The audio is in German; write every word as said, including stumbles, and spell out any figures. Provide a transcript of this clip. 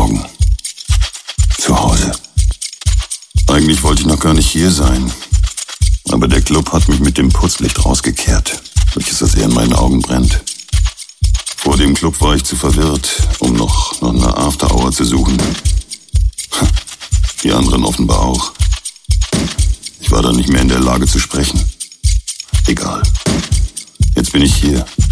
Augen. Zu Hause. Eigentlich wollte ich noch gar nicht hier sein. Aber der Club hat mich mit dem Putzlicht rausgekehrt, welches so sehr in meinen Augen brennt. Vor dem Club war ich zu verwirrt, um noch, noch eine After-Hour zu suchen. Die anderen offenbar auch. Ich war dann nicht mehr in der Lage zu sprechen. Egal. Jetzt bin ich hier.